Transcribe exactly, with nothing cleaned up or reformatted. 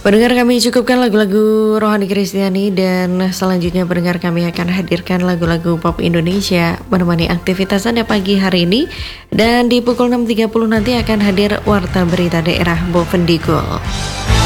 Pendengar, kami cukupkan lagu-lagu rohani Kristiani dan selanjutnya pendengar kami akan hadirkan lagu-lagu pop Indonesia menemani aktivitas Anda pagi hari ini. Dan di pukul enam tiga puluh nanti akan hadir Warta Berita Daerah Bovendigul.